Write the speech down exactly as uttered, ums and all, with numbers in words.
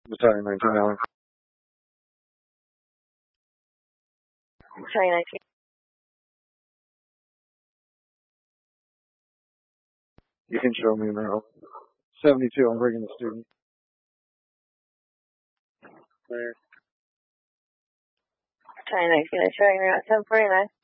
Battalion nineteen Allen. Battalion nineteen. You can show me now. seventy-two, I'm bringing the student. There. Battalion nineteen, I'm showing you at ten forty-nine.